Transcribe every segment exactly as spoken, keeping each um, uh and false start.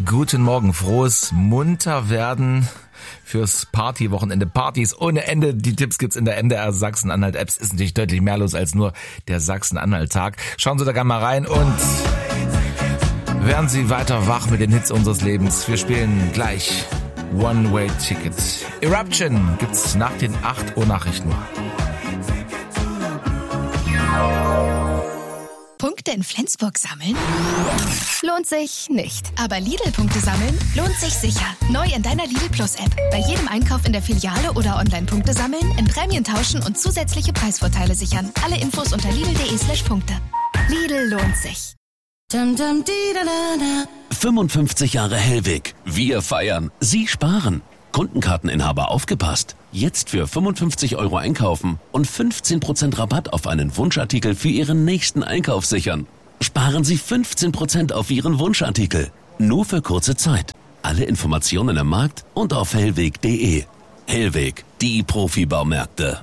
Guten Morgen, frohes Munterwerden fürs Partywochenende. Partys ohne Ende. Die Tipps gibt's in der M D R Sachsen-Anhalt-App. Es ist natürlich deutlich mehr los als nur der Sachsen-Anhalt-Tag. Schauen Sie da gerne mal rein und werden Sie weiter wach mit den Hits unseres Lebens. Wir spielen gleich One-Way-Ticket. Eruption gibt's nach den acht Uhr Nachrichten. Punkte in Flensburg sammeln? Lohnt sich nicht. Aber Lidl-Punkte sammeln lohnt sich sicher. Neu in deiner Lidl Plus-App. Bei jedem Einkauf in der Filiale oder Online-Punkte sammeln, in Prämien tauschen und zusätzliche Preisvorteile sichern. Alle Infos unter lidl.de slash Punkte. Lidl lohnt sich. fünfundfünfzig Jahre Hellweg. Wir feiern. Sie sparen. Kundenkarteninhaber aufgepasst. Jetzt für fünfundfünfzig Euro einkaufen und fünfzehn Prozent Rabatt auf einen Wunschartikel für Ihren nächsten Einkauf sichern. Sparen Sie fünfzehn Prozent auf Ihren Wunschartikel. Nur für kurze Zeit. Alle Informationen im Markt und auf hellweg punkt de. Hellweg, die Profibaumärkte.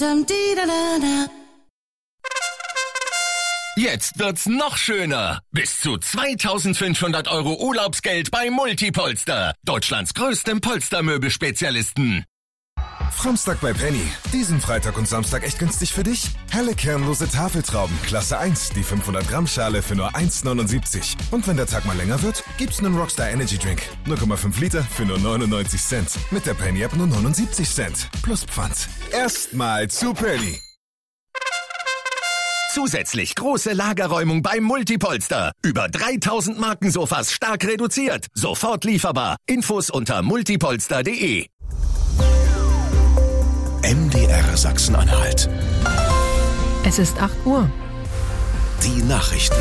Jetzt wird's noch schöner. Bis zu zweitausendfünfhundert Euro Urlaubsgeld bei Multipolster. Deutschlands größtem Polstermöbelspezialisten. Framstag bei Penny. Diesen Freitag und Samstag echt günstig für dich? Helle kernlose Tafeltrauben, Klasse eins, die fünfhundert Gramm Schale für nur eins neunundsiebzig. Und wenn der Tag mal länger wird, gibt's einen Rockstar Energy Drink. null Komma fünf Liter für nur neunundneunzig Cent. Mit der Penny App nur neunundsiebzig Cent. Plus Pfand. Erstmal zu Penny. Zusätzlich große Lagerräumung beim Multipolster. Über dreitausend Markensofas stark reduziert. Sofort lieferbar. Infos unter multipolster punkt de. M D R Sachsen-Anhalt. Es ist acht Uhr. Die Nachrichten.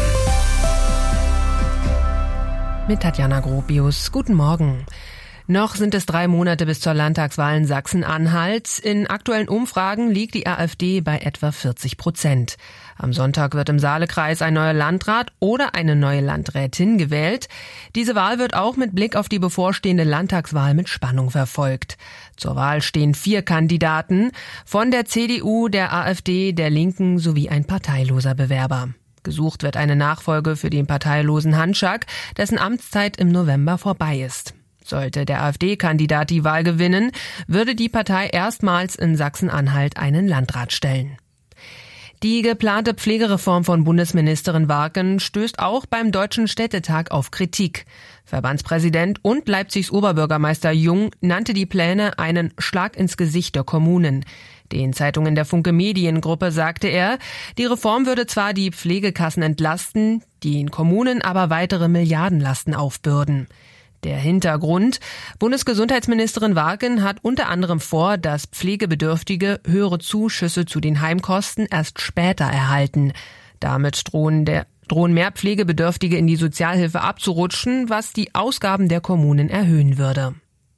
Mit Tatjana Gropius. Guten Morgen. Noch sind es drei Monate bis zur Landtagswahl in Sachsen-Anhalt. In aktuellen Umfragen liegt die AfD bei etwa vierzig Prozent. Am Sonntag wird im Saalekreis ein neuer Landrat oder eine neue Landrätin gewählt. Diese Wahl wird auch mit Blick auf die bevorstehende Landtagswahl mit Spannung verfolgt. Zur Wahl stehen vier Kandidaten, von der C D U, der AfD, der Linken sowie ein parteiloser Bewerber. Gesucht wird eine Nachfolge für den parteilosen Hanschak, dessen Amtszeit im November vorbei ist. Sollte der AfD-Kandidat die Wahl gewinnen, würde die Partei erstmals in Sachsen-Anhalt einen Landrat stellen. Die geplante Pflegereform von Bundesministerin Warken stößt auch beim Deutschen Städtetag auf Kritik. Verbandspräsident und Leipzigs Oberbürgermeister Jung nannte die Pläne einen Schlag ins Gesicht der Kommunen. Den Zeitungen der Funke Mediengruppe sagte er, die Reform würde zwar die Pflegekassen entlasten, den Kommunen aber weitere Milliardenlasten aufbürden. Der Hintergrund: Bundesgesundheitsministerin Warken hat unter anderem vor, dass Pflegebedürftige höhere Zuschüsse zu den Heimkosten erst später erhalten. Damit drohen, der, drohen mehr Pflegebedürftige in die Sozialhilfe abzurutschen, was die Ausgaben der Kommunen erhöhen würde.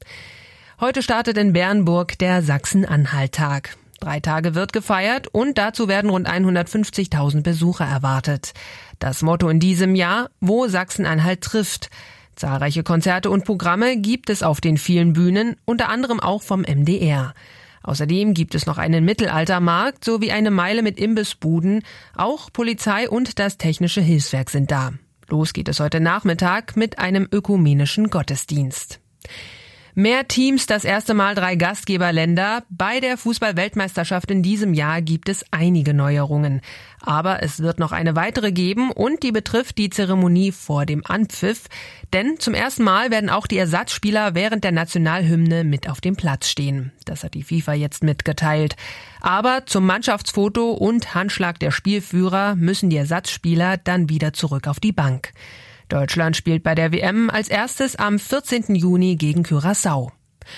Heute startet in Bernburg der Sachsen-Anhalt-Tag. Drei Tage wird gefeiert und dazu werden rund hundertfünfzigtausend Besucher erwartet. Das Motto in diesem Jahr: Wo Sachsen-Anhalt trifft. Zahlreiche Konzerte und Programme gibt es auf den vielen Bühnen, unter anderem auch vom M D R. Außerdem gibt es noch einen Mittelaltermarkt sowie eine Meile mit Imbissbuden. Auch Polizei und das Technische Hilfswerk sind da. Los geht es heute Nachmittag mit einem ökumenischen Gottesdienst. Mehr Teams, das erste Mal drei Gastgeberländer. Bei der Fußball-Weltmeisterschaft in diesem Jahr gibt es einige Neuerungen. Aber es wird noch eine weitere geben und die betrifft die Zeremonie vor dem Anpfiff. Denn zum ersten Mal werden auch die Ersatzspieler während der Nationalhymne mit auf dem Platz stehen. Das hat die FIFA jetzt mitgeteilt. Aber zum Mannschaftsfoto und Handschlag der Spielführer müssen die Ersatzspieler dann wieder zurück auf die Bank. Deutschland spielt bei der W M als erstes am vierzehnten Juni gegen Curaçao.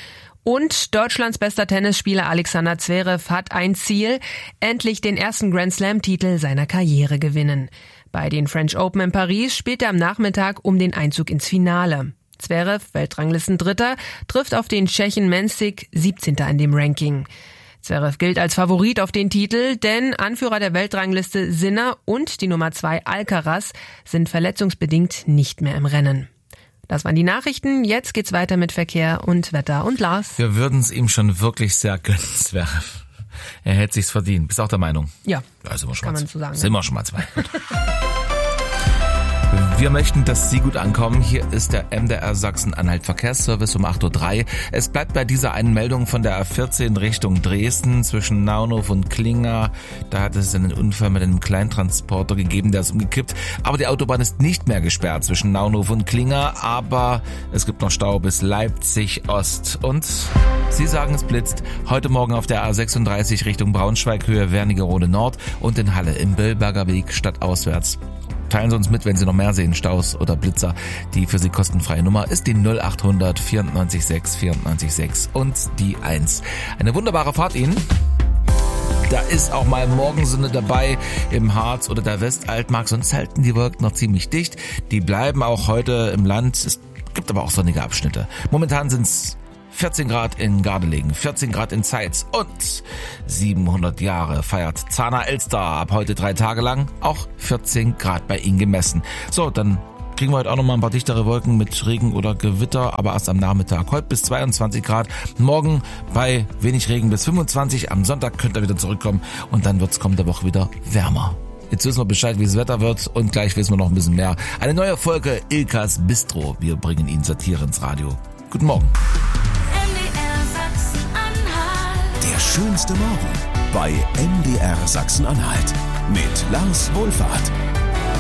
Und Deutschlands bester Tennisspieler Alexander Zverev hat ein Ziel: endlich den ersten Grand-Slam-Titel seiner Karriere gewinnen. Bei den French Open in Paris spielt er am Nachmittag um den Einzug ins Finale. Zverev, Weltranglistendritter, trifft auf den Tschechen Mensik, siebzehnter in dem Ranking. Zverev gilt als Favorit auf den Titel, denn Anführer der Weltrangliste Sinner und die Nummer zwei Alcaraz sind verletzungsbedingt nicht mehr im Rennen. Das waren die Nachrichten. Jetzt geht's weiter mit Verkehr und Wetter und Lars. Wir würden es ihm schon wirklich sehr gönnen, Zverev. Er hätte sich's verdient. Bist du auch der Meinung? Ja, ja sind wir schon kann mal man so sagen. Sind wir schon mal zwei. Wir möchten, dass Sie gut ankommen. Hier ist der M D R Sachsen-Anhalt Verkehrsservice um acht Uhr drei. Es bleibt bei dieser einen Meldung von der A vierzehn Richtung Dresden zwischen Naunhof und Klinger. Da hat es einen Unfall mit einem Kleintransporter gegeben, der ist umgekippt. Aber die Autobahn ist nicht mehr gesperrt zwischen Naunhof und Klinger, aber es gibt noch Stau bis Leipzig Ost. Und Sie sagen, es blitzt heute Morgen auf der A sechsunddreißig Richtung Braunschweig Höhe Wernigerode Nord und in Halle im Böllberger Weg stadtauswärts. Teilen Sie uns mit, wenn Sie noch mehr sehen, Staus oder Blitzer. Die für Sie kostenfreie Nummer ist die null acht hundert vierundneunzig sechs vierundneunzig sechs und die eins. Eine wunderbare Fahrt Ihnen. Da ist auch mal Morgensonne dabei im Harz oder der Westaltmark, sonst halten die Wolken noch ziemlich dicht. Die bleiben auch heute im Land. Es gibt aber auch sonnige Abschnitte. Momentan sind es vierzehn Grad in Gardelegen, vierzehn Grad in Zeitz und siebenhundert Jahre feiert Zahner Elster ab heute drei Tage lang, auch vierzehn Grad bei Ihnen gemessen. So, dann kriegen wir heute auch noch mal ein paar dichtere Wolken mit Regen oder Gewitter, aber erst am Nachmittag. Heute bis zweiundzwanzig Grad, morgen bei wenig Regen bis fünfundzwanzig, am Sonntag könnt ihr wieder zurückkommen und dann wird es kommende Woche wieder wärmer. Jetzt wissen wir Bescheid, wie das Wetter wird und gleich wissen wir noch ein bisschen mehr. Eine neue Folge Ilkas Bistro. Wir bringen Ihnen Satire ins Radio. Guten Morgen. Der schönste Morgen bei M D R Sachsen-Anhalt mit Lars Wohlfahrt.